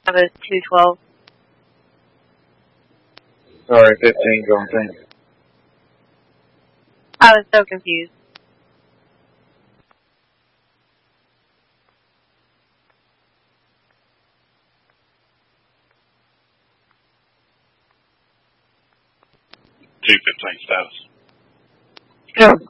I was 212. Sorry, 15 going thing. I was so confused. Two 15 status. Oh,